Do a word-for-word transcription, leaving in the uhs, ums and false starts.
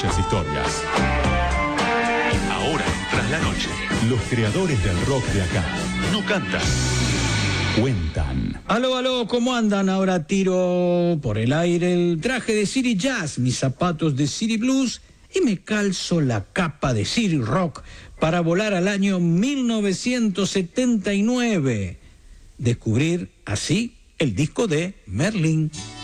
muchas historias. Ahora, tras la noche, Los creadores del rock de acá no cantan, cuentan. Aló, aló, ¿cómo andan? Ahora tiro por el aire el traje de City Jazz, mis zapatos de City Blues y me calzo la capa de City Rock para volar al año mil novecientos setenta y nueve. Descubrir así el disco de Merlin.